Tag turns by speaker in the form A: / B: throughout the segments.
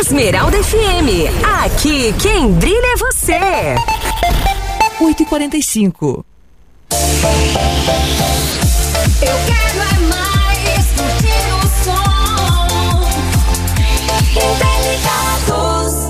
A: Esmeralda FM. Aqui quem brilha é você.
B: 8h45.
C: Eu quero é mais curtir o som. Interligados.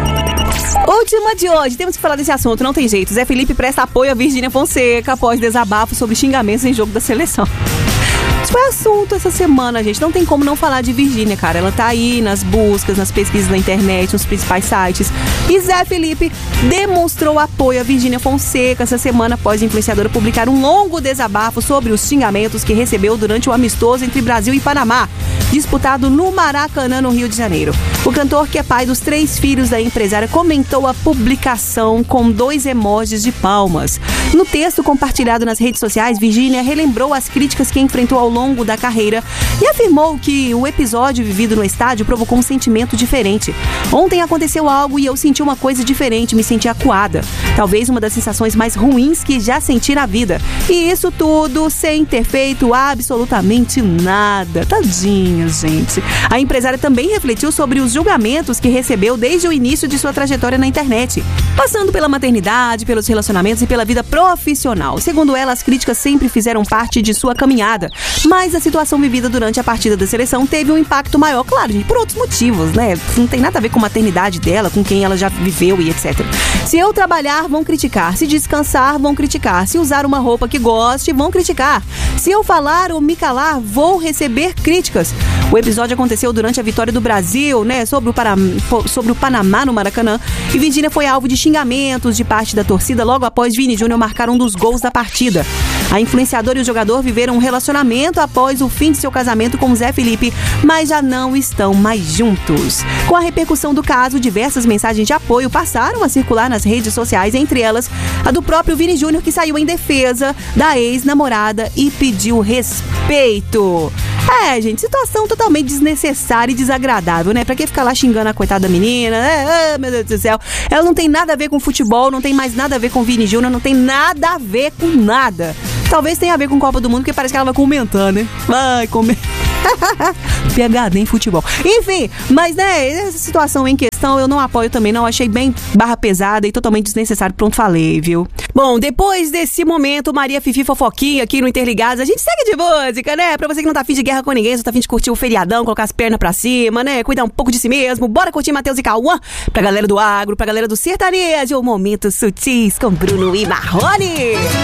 B: Última de hoje, temos que falar desse assunto, não tem jeito. Zé Felipe presta apoio a Virgínia Fonseca após desabafo sobre xingamentos em jogo da seleção. Isso foi assunto essa semana, gente. Não tem como não falar de Virgínia, cara. Ela tá aí nas buscas, nas pesquisas na internet, nos principais sites. E Zé Felipe demonstrou apoio a Virgínia Fonseca essa semana após a influenciadora publicar um longo desabafo sobre os xingamentos que recebeu durante o amistoso entre Brasil e Panamá, disputado no Maracanã, no Rio de Janeiro. O cantor, que é pai dos 3 filhos da empresária, comentou a publicação com 2 emojis de palmas. No texto compartilhado nas redes sociais, Virgínia relembrou as críticas que enfrentou ao longo da carreira e afirmou que o episódio vivido no estádio provocou um sentimento diferente. Ontem aconteceu algo e eu senti uma coisa diferente, me senti acuada. Talvez uma das sensações mais ruins que já senti na vida. E isso tudo sem ter feito absolutamente nada. Tadinha, gente. A empresária também refletiu sobre os julgamentos que recebeu desde o início de sua trajetória na internet, passando pela maternidade, pelos relacionamentos e pela vida profissional. Segundo ela, as críticas sempre fizeram parte de sua caminhada, mas a situação vivida durante a partida da seleção teve um impacto maior, claro, gente, por outros motivos, né? Não tem nada a ver com a maternidade dela, com quem ela já viveu e etc. Se eu trabalhar, vão criticar. Se descansar, vão criticar. Se usar uma roupa que goste, vão criticar. Se eu falar ou me calar, vou receber críticas. O episódio aconteceu durante a vitória do Brasil, né, sobre o Panamá no Maracanã, e Virgínia foi alvo de xingamentos de parte da torcida logo após Vini Júnior marcar um dos gols da partida. A influenciadora e o jogador viveram um relacionamento após o fim de seu casamento com Zé Felipe, mas já não estão mais juntos. Com a repercussão do caso, diversas mensagens de apoio passaram a circular nas redes sociais, entre elas a do próprio Vini Júnior, que saiu em defesa da ex-namorada e pediu respeito. É, gente, situação totalmente desnecessária e desagradável, né? Pra que ficar lá xingando a coitada da menina, né? Meu Deus do céu. Ela não tem nada a ver com futebol, não tem mais nada a ver com Vini Júnior, não tem nada a ver com nada. Talvez tenha a ver com Copa do Mundo, porque parece que ela vai comentar, né? Vai comentar. PhD em futebol. Enfim, mas né, essa situação em questão eu não apoio também, não. Achei bem barra pesada e totalmente desnecessário. Pronto, falei, viu? Bom, depois desse momento, Maria Fifi Fofoquinha aqui no Interligados, a gente segue de música, né? Pra você que não tá afim de guerra com ninguém, só tá afim de curtir o feriadão, colocar as pernas pra cima, né? Cuidar um pouco de si mesmo. Bora curtir Matheus e Cauã. Pra galera do agro, pra galera do sertanejo, o Momento Sutis com Bruno e Marrone.